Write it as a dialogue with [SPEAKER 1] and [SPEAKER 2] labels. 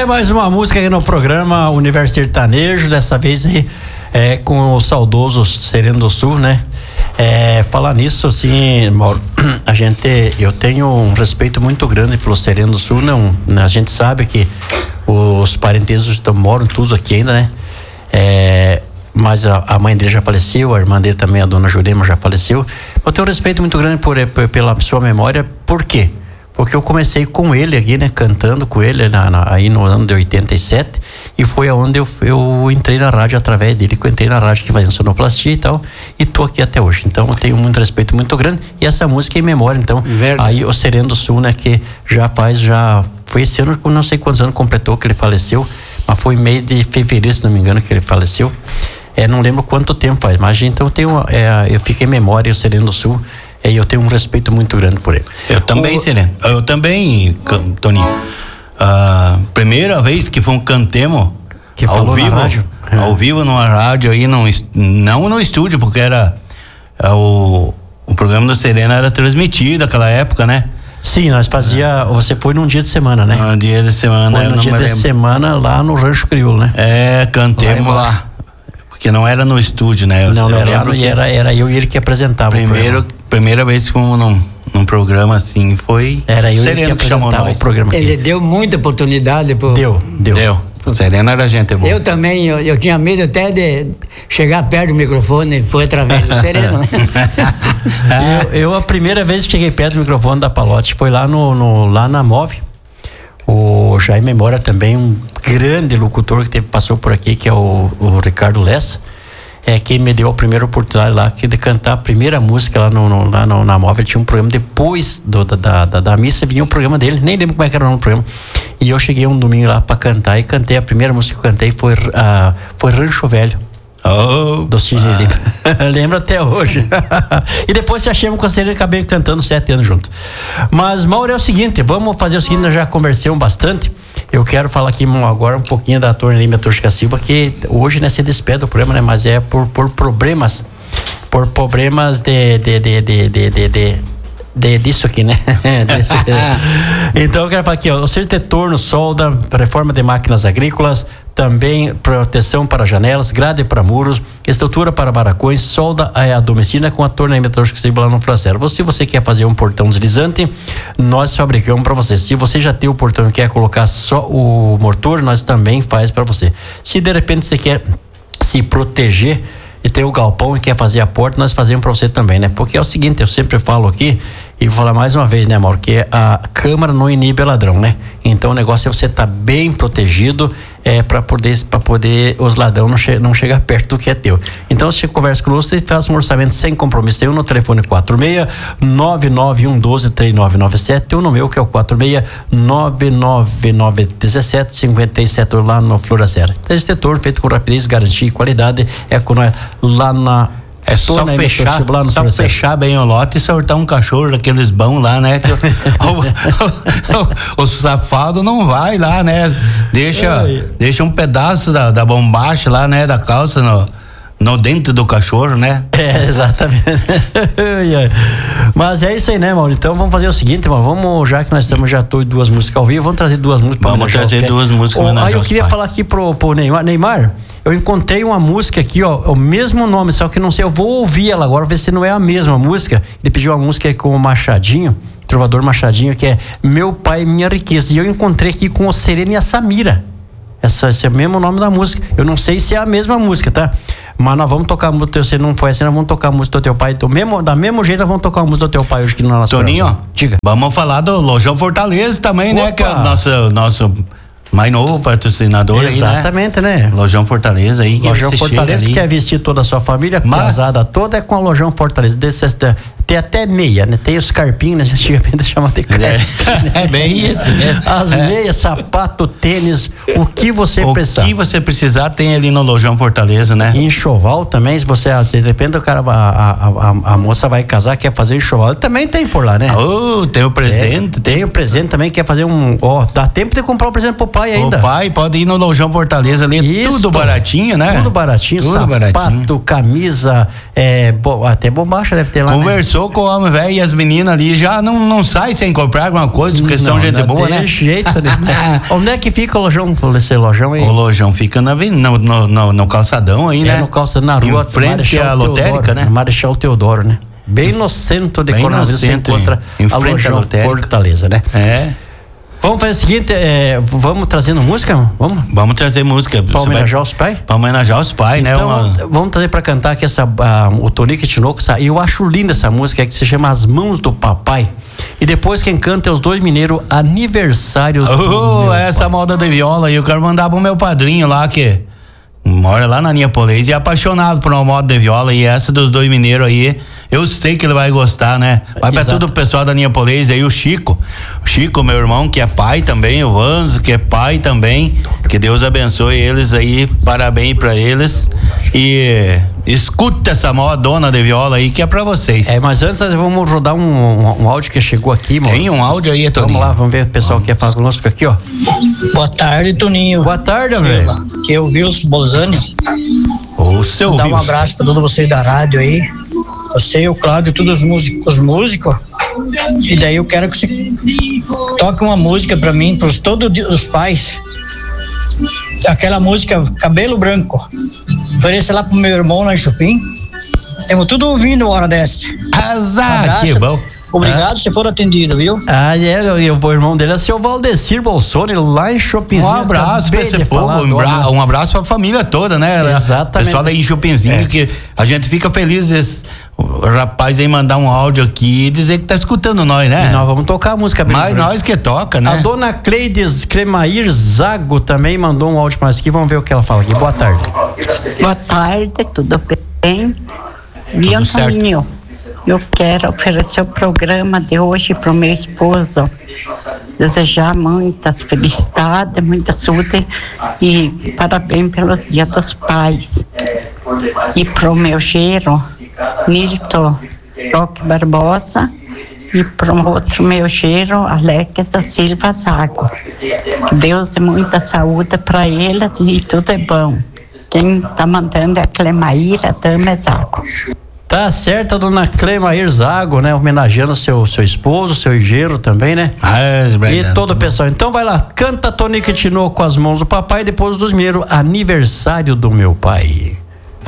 [SPEAKER 1] mais uma música aqui no programa Universo Sertanejo, dessa vez aí com o saudoso Sereno do Sul, né? Falar nisso, assim, Mauro, eu tenho um respeito muito grande pelo Sereno do Sul, não? A gente sabe que os parentescos moram todos aqui ainda, né? Mas a mãe dele já faleceu, a irmã dele também, a dona Jurema, já faleceu. Eu tenho um respeito muito grande pela sua memória. Por quê? Porque eu comecei com ele aqui, né? Cantando com ele aí no ano de 87, e foi aonde eu entrei na rádio através dele, que eu entrei na rádio que fazendo sonoplastia e tal, e tô aqui até hoje. Então eu tenho muito respeito muito grande, e essa música é em memória, então. Verdade. Aí o Sereno do Sul, né? Que já foi esse ano, não sei quantos anos completou que ele faleceu, mas foi mês de fevereiro, se não me engano, que ele faleceu. Não lembro quanto tempo faz, mas então eu fiquei em memória o Sereno do Sul. E eu tenho um respeito muito grande por ele.
[SPEAKER 2] Eu também, Sereno. Eu também, Toninho. Primeira vez que cantemos
[SPEAKER 1] que ao vivo, na rádio.
[SPEAKER 2] Ao vivo numa rádio aí, não no estúdio, porque era o programa do Sereno era transmitido naquela época, né?
[SPEAKER 1] Sim, nós fazia. Você foi num dia de semana, né?
[SPEAKER 2] Num dia de semana.
[SPEAKER 1] Foi num dia de semana lá no Rancho Crioulo, né?
[SPEAKER 2] Cantemos lá. Porque não era no estúdio, né?
[SPEAKER 1] Era eu e ele que apresentava.
[SPEAKER 2] Primeira vez que fomos num programa assim foi.
[SPEAKER 1] Era eu
[SPEAKER 2] Sereno
[SPEAKER 1] que apresentava o programa.
[SPEAKER 3] Ele deu muita oportunidade pro.
[SPEAKER 1] Deu.
[SPEAKER 2] O Sereno era gente boa.
[SPEAKER 3] Eu também, eu tinha medo até de chegar perto do microfone, foi através do Sereno, né?
[SPEAKER 1] eu a primeira vez que cheguei perto do microfone da Palote foi lá na Move. O Jair Memória também, um grande locutor que passou por aqui, que é o Ricardo Lessa, quem me deu a primeira oportunidade lá de cantar a primeira música lá na Móvel. Tinha um programa depois da missa, vinha o programa dele, nem lembro como é que era o nome do programa. E eu cheguei um domingo lá pra cantar e cantei, a primeira música que eu cantei foi Rancho Velho. Do Sidney Lima. Lembro até hoje. E depois se achamos com a Serena e acabei cantando 7 anos junto. Mas, Mauro, é o seguinte, vamos fazer o seguinte, nós já conversamos bastante. Eu quero falar aqui agora um pouquinho da Torne Lima Tosca Silva, que hoje, né, se despede do programa, né, mas é por problemas disso aqui, né? Então eu quero falar aqui, ó, o Serviço de Torno, solda, reforma de máquinas agrícolas, também proteção para janelas, grade para muros, estrutura para barracões, solda a domicílio com a Torno Tosca Silva lá no Flacero. Se você quer fazer um portão deslizante, nós fabricamos para você. Se você já tem o portão e quer colocar só o motor, nós também faz para você. Se de repente você quer se proteger e tem o galpão e quer fazer a porta, nós fazemos para você também, né? Porque é o seguinte, eu sempre falo aqui e vou falar mais uma vez, né, Mauro, que a câmara não inibe ladrão, né? Então o negócio é você estar bem protegido, para poder os ladrões não chegar perto do que é teu. Então você conversa conosco e faz um orçamento sem compromisso. Tem um no telefone 46-99112-3997, ou no meu que é o 46-99917-57 lá no Floracera. Então esse setor feito com rapidez, garantia e qualidade com nós lá na.
[SPEAKER 2] É só fechar bem o lote e soltar um cachorro daqueles bons lá, né? Que o safado não vai lá, né? Deixa um pedaço da bombacha lá, né? Da calça no dente do cachorro, né?
[SPEAKER 1] Exatamente. Mas é isso aí, né, Mauro? Então vamos fazer o seguinte, mano, já que nós estamos já duas músicas ao vivo, vamos trazer duas músicas.
[SPEAKER 2] Vamos trazer duas músicas.
[SPEAKER 1] Aí eu queria falar aqui pro Neymar. Eu encontrei uma música aqui, ó, o mesmo nome, só que não sei, eu vou ouvir ela agora, ver se não é a mesma música. Ele pediu uma música aí com o Machadinho, trovador Machadinho, que é Meu Pai Minha Riqueza. E eu encontrei aqui com o Sereno e a Samira. Esse é o mesmo nome da música. Eu não sei se é a mesma música, tá? Mas nós vamos tocar a música, se não foi assim, nós vamos tocar a música do teu pai. Da mesmo jeito, nós vamos tocar a música do teu pai hoje aqui na nossa
[SPEAKER 2] Toninho, diga. Vamos falar do Lojão Fortaleza também, Opa. Né? Que é o nosso mais novo patrocinador.
[SPEAKER 1] Exatamente,
[SPEAKER 2] aí,
[SPEAKER 1] né?
[SPEAKER 2] Lojão Fortaleza aí.
[SPEAKER 1] Lojão Fortaleza quer vestir toda a sua família, casada toda, é com a Lojão Fortaleza. Tem até meia, né? Tem os carpinhos, né? Antigamente chamavam de carpinho.
[SPEAKER 2] É bem isso, né?
[SPEAKER 1] As meias, sapato, tênis, o que você precisar.
[SPEAKER 2] O que você precisar tem ali no Lojão Fortaleza, né?
[SPEAKER 1] Enxoval também, se você, de repente o cara, a moça vai casar, quer fazer enxoval, também tem por lá, né?
[SPEAKER 2] Tem o presente.
[SPEAKER 1] Tem o presente também, quer fazer dá tempo de comprar o presente pro pai ainda.
[SPEAKER 2] O pai pode ir no Lojão Fortaleza ali, isso, tudo baratinho, né?
[SPEAKER 1] Tudo baratinho, sapato, camisa, até bombacha deve ter lá,
[SPEAKER 2] Conversou Começou com o homem velho e as meninas ali já não sai sem comprar alguma coisa, porque são gente boa, né?
[SPEAKER 1] Jeito, né? Onde é que fica o lojão? Esse lojão aí?
[SPEAKER 2] O lojão fica no calçadão aí, né?
[SPEAKER 1] No calçadão, na rua.
[SPEAKER 2] Em frente à lotérica, né?
[SPEAKER 1] Marechal Teodoro, né? Bem no centro de Coronavírus, você encontra
[SPEAKER 2] em frente à lotérica.
[SPEAKER 1] Fortaleza, né?
[SPEAKER 2] É.
[SPEAKER 1] Vamos fazer o seguinte, vamos trazendo música?
[SPEAKER 2] Vamos trazer música.
[SPEAKER 1] Pra homenagear os pais?
[SPEAKER 2] Pra homenagear os pais,
[SPEAKER 1] então,
[SPEAKER 2] né?
[SPEAKER 1] Vamos trazer pra cantar aqui o Tonico Tinoco. Eu acho linda essa música, que se chama As Mãos do Papai. E depois quem canta é os dois mineiros, aniversário do
[SPEAKER 2] essa
[SPEAKER 1] pai.
[SPEAKER 2] moda de viola aí, eu quero mandar pro meu padrinho lá, que mora lá na Niapolês e é apaixonado por uma moda de viola, e essa dos dois mineiros aí, eu sei que ele vai gostar, né? Vai pra todo o pessoal da Niapolês aí, o Chico, meu irmão, que é pai também, o Vanzo, que é pai também, que Deus abençoe eles aí, parabéns pra eles, e escuta essa modona de viola aí, que é pra vocês.
[SPEAKER 1] Mas antes vamos rodar um áudio que chegou aqui, mano.
[SPEAKER 2] Tem um áudio aí, Toninho?
[SPEAKER 1] Vamos lá, vamos ver o pessoal que quer falar conosco aqui, ó.
[SPEAKER 4] Boa tarde, Toninho.
[SPEAKER 1] Boa tarde, velho.
[SPEAKER 4] Que é o Wilson Bolzani.
[SPEAKER 2] O seu
[SPEAKER 4] Dá um
[SPEAKER 2] Wilson.
[SPEAKER 4] abraço pra todos vocês da rádio aí. Você, o Cláudio, todos os músicos. E daí eu quero que você toque uma música pra mim, pros todos os pais. Aquela música Cabelo Branco. Ofereça lá pro meu irmão lá em Chupim. Temos tudo ouvindo uma hora dessa.
[SPEAKER 2] Azar, que bom.
[SPEAKER 4] Obrigado, se for atendido, viu?
[SPEAKER 1] O irmão dele é o seu Valdecir Bolsoni, lá em Chopinzinho.
[SPEAKER 2] Um abraço pra esse povo, um abraço pra família toda, né?
[SPEAKER 1] Exatamente.
[SPEAKER 2] Pessoal daí em Chopinzinho, que a gente fica feliz o rapaz aí mandar um áudio aqui e dizer que tá escutando nós, né?
[SPEAKER 1] E nós vamos tocar a música bem.
[SPEAKER 2] Mas nós que toca, né?
[SPEAKER 1] A dona Cleides Cremair Zago também mandou um áudio pra nós aqui, vamos ver o que ela fala aqui. Boa tarde.
[SPEAKER 5] Boa tarde, tudo bem? Leontônio, eu quero oferecer o programa de hoje para o meu esposo. Desejar muitas felicidades, muita saúde e parabéns pelo Dia dos Pais. E para o meu genro, Nilton Roque Barbosa, e para o outro meu genro, Alex da Silva Zago. Que Deus dê muita saúde para eles e tudo é bom. Quem está mandando é a Clemaíra Dama Zago.
[SPEAKER 1] Tá certo, a dona Clemair Zago, né? Homenageando seu esposo, seu genro também, né? E todo o pessoal. Então vai lá, canta Tonico Tinoco com As Mãos do Papai, depois dos mineiros, aniversário do meu pai.